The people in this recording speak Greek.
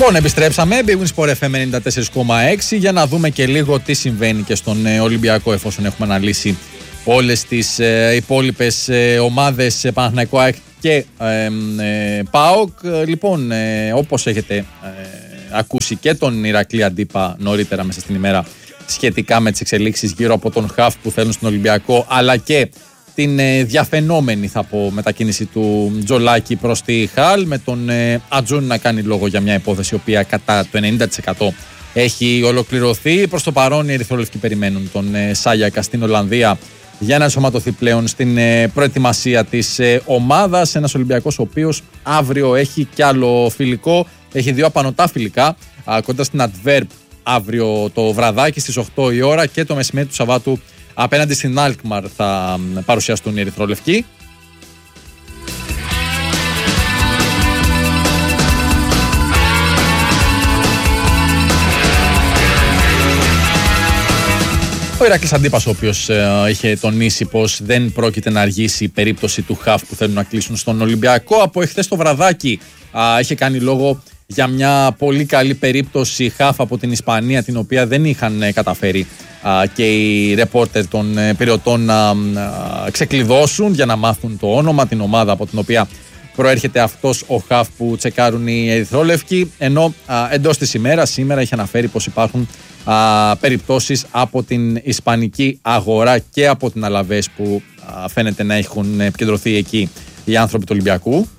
Λοιπόν, επιστρέψαμε. Big Win Sport FM 94,6 για να δούμε και λίγο τι συμβαίνει και στον Ολυμπιακό, εφόσον έχουμε αναλύσει όλες τις υπόλοιπες ομάδες Παναθηναϊκό, ΑΕΚ και ΠΑΟΚ. Λοιπόν, όπως έχετε ακούσει και τον Ηρακλή Αντίπα νωρίτερα μέσα στην ημέρα σχετικά με τις εξελίξεις γύρω από τον χαφ που θέλουν στον Ολυμπιακό, αλλά και την διαφαινόμενη, θα πω, μετακίνηση του Τζολάκη προς τη Χαλ, με τον Ατζούν να κάνει λόγο για μια υπόθεση η οποία κατά το 90% έχει ολοκληρωθεί. Προς το παρόν οι ερυθρόλευκοι περιμένουν τον Σάγιακα στην Ολλανδία για να ενσωματωθεί πλέον στην προετοιμασία της ομάδας. Ένας Ολυμπιακός ο οποίος αύριο έχει κι άλλο φιλικό, έχει δύο απανωτά φιλικά κοντά στην Αντβέρπ αύριο το βραδάκι στις 8 η ώρα, και το μεσημέρι του Σαββάτου απέναντι στην Αλκμαρ θα παρουσιαστούν οι ερυθρόλευκοι. Ο Ηρακλής Αντίπας, ο οποίος είχε τονίσει πως δεν πρόκειται να αργήσει η περίπτωση του χαφ που θέλουν να κλείσουν στον Ολυμπιακό, από εχθές το βραδάκι είχε κάνει λόγο για μια πολύ καλή περίπτωση χαφ από την Ισπανία, την οποία δεν είχαν καταφέρει και οι ρεπόρτερ των Πειριωτών να ξεκλειδώσουν για να μάθουν το όνομα, την ομάδα από την οποία προέρχεται αυτός ο χαφ που τσεκάρουν οι ερυθρόλευκοι, ενώ εντός της ημέρας σήμερα είχε αναφέρει πως υπάρχουν περιπτώσεις από την ισπανική αγορά και από την Αλαβές που φαίνεται να έχουν επικεντρωθεί εκεί οι άνθρωποι του Ολυμπιακού.